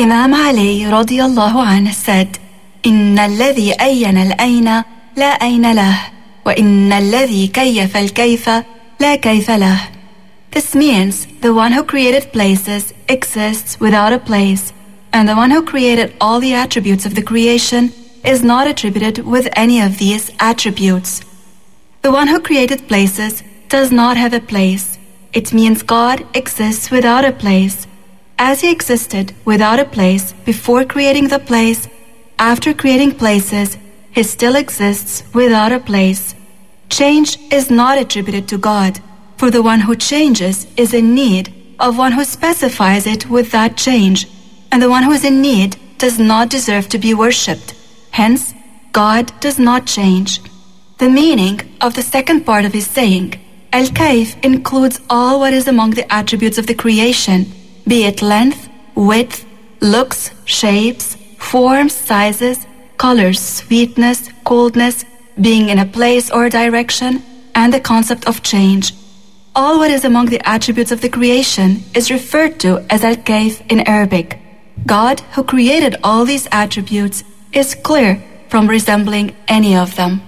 Imam Ali radiallahu anh said, إن الذي أين الأين لا أين له وإن الذي كيف الكيف لا كيف له. This means the one who created places exists without a place, and the one who created all the attributes of the creation is not attributed with any of these attributes. The one who created places does not have a place. It means God exists without a place. As he existed without a place before creating the place, after creating places, he still exists without a place. Change is not attributed to God, for the one who changes is in need of one who specifies it with that change, and the one who is in need does not deserve to be worshipped. Hence, God does not change. The meaning of the second part of his saying, Al-Kayf, includes all what is among the attributes of the creation, be it length, width, looks, shapes, forms, sizes, colors, sweetness, coldness, being in a place or direction, and the concept of change. All what is among the attributes of the creation is referred to as Al-Kayf in Arabic. God, who created all these attributes, is clear from resembling any of them.